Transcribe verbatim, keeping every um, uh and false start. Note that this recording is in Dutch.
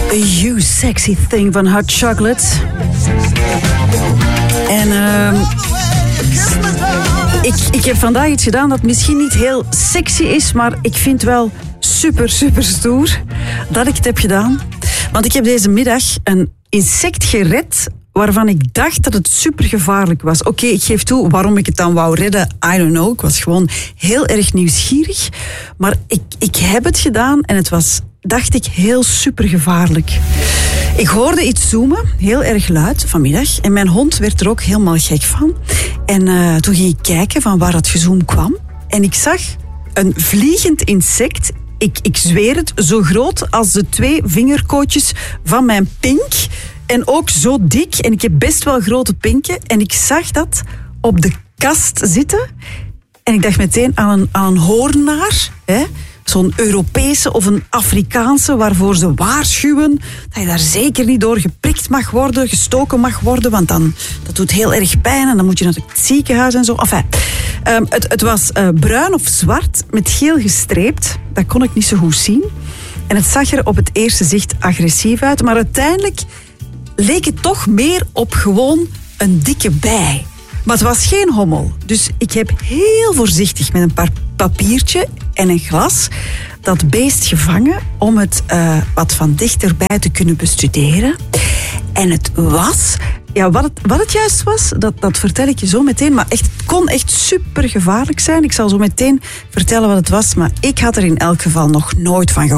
You Sexy Thing van Hot Chocolate. En uh, ik, ik heb vandaag iets gedaan dat misschien niet heel sexy is, maar ik vind wel super, super stoer dat ik het heb gedaan. Want ik heb deze middag een insect gered waarvan ik dacht dat het super gevaarlijk was. Oké, okay, ik geef toe waarom ik het dan wou redden. I don't know. Ik was gewoon heel erg nieuwsgierig. Maar ik, ik heb het gedaan en het was, dacht ik, heel super gevaarlijk. Ik hoorde iets zoomen, heel erg luid vanmiddag. En mijn hond werd er ook helemaal gek van. En uh, toen ging ik kijken van waar dat gezoom kwam. En ik zag een vliegend insect. Ik, ik zweer het, zo groot als de twee vingerkootjes van mijn pink. En ook zo dik. En ik heb best wel grote pinken. En ik zag dat op de kast zitten. En ik dacht meteen aan een, aan een hoornaar. Hè? Zo'n Europese of een Afrikaanse waarvoor ze waarschuwen dat je daar zeker niet door geprikt mag worden, gestoken mag worden, want dan dat doet heel erg pijn en dan moet je naar het ziekenhuis en zo. Enfin, um, het, het was uh, bruin of zwart met geel gestreept. Dat kon ik niet zo goed zien. En het zag er op het eerste zicht agressief uit, maar uiteindelijk leek het toch meer op gewoon een dikke bij. Maar het was geen hommel. Dus ik heb heel voorzichtig met een paar papiertje en een glas dat beest gevangen om het uh, wat van dichterbij te kunnen bestuderen. En het was... Ja, wat het, wat het juist was, dat, dat vertel ik je zo meteen. Maar echt, het kon echt super gevaarlijk zijn. Ik zal zo meteen vertellen wat het was. Maar ik had er in elk geval nog nooit van gehoord.